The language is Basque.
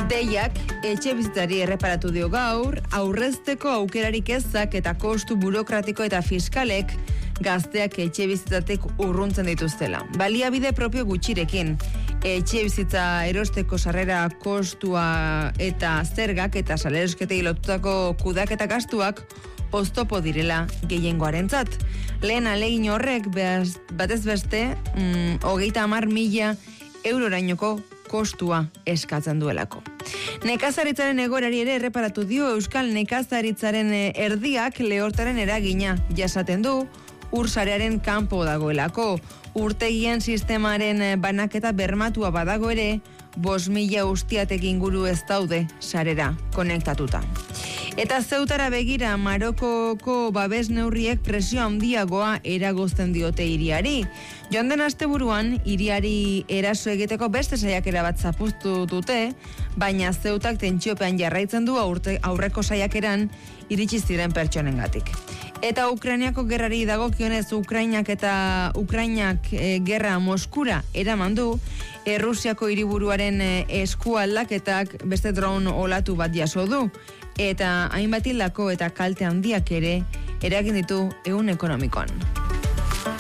Deiak etxe bizitari erreparatu dio gaur, aurrezteko aukerarik ezak eta kostu burokratiko eta fiskalek gazteak etxe bizitatek urruntzen dituztela. Baliabide propio gutxirekin, etxe bizitza erosteko sarrera kostua eta zergak eta salerosketei lotutako kudeaketa gastuak oztopo direla gehiengoarentzat. Lehen alegin horrek batez beste 30.000 eurorainoko kostua eskatzen duelako. Nekazaritzaren egoerari ere erreparatu dio Euskal Nekazaritzaren erdiak lehortaren eragina jasaten du ursarearen kanpo dagoelako. Urtegien sistemaren banaketa bermatua badago ere 5.000 ustiatek inguru ez daude sarera konektatuta. Eta Zeutara begira Marokoko babes neurriek presio handiagoa eragozten diote hiriari. Joan den asteburuan hiriari eraso egiteko beste saiakera bat zapuztu dute, baina Zeutak tentsiopean jarraitzen du aurreko saiakeran iritsi ziren pertsonengatik. Eta Ukrainiako gerrari dagokionez Ukrainak gerra Moskura eraman du, Errusiako hiriburuaren eskualdaketak beste drone olatu bat jaso du, eta hainbat hildako eta kalte handiak ere eragin ditu ehun ekonomikoan.